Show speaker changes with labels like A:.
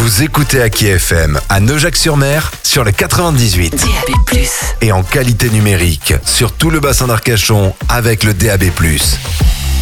A: Vous écoutez Aki FM à Neujac-sur-Mer sur le 98.
B: DAB+.
A: Et en qualité numérique sur tout le bassin d'Arcachon avec le DAB+.